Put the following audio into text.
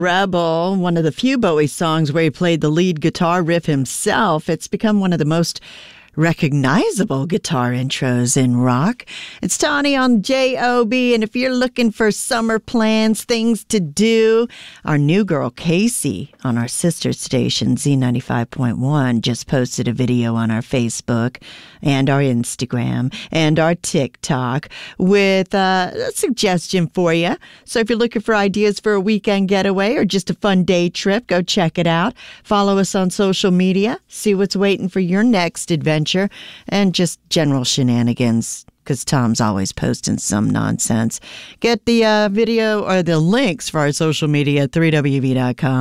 Rebel, one of the few Bowie songs where he played the lead guitar riff himself. It's become one of the most recognizable guitar intros in rock. It's Tawny on J-O-B, and if you're looking for summer plans, things to do, our new girl Casey on our sister station Z95.1 just posted a video on our Facebook and our Instagram and our TikTok with a suggestion for you. So if you're looking for ideas for a weekend getaway or just a fun day trip, go check it out. Follow us on social media, see what's waiting for your next adventure, and just general shenanigans, because Tom's always posting some nonsense. Get the video or the links for our social media at 3wv.com.